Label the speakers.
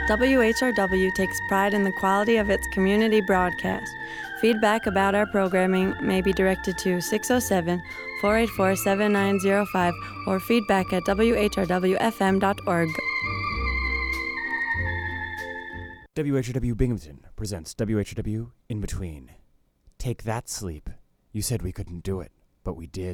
Speaker 1: WHRW takes pride in the quality of its community broadcast. Feedback about our programming may be directed to 607-484-7905 or feedback at whrwfm.org.
Speaker 2: WHRW Binghamton presents WHRW In Between. Take that, sleep. You said we couldn't do it, but we did.